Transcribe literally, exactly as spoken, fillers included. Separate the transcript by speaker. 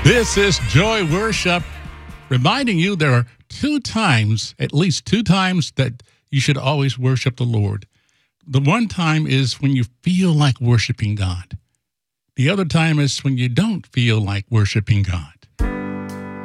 Speaker 1: This is Joy Worship, reminding you there are two times, at least two times, that you should always worship the Lord. The one time is when you feel like worshiping God. The other time is when you don't feel like worshiping God.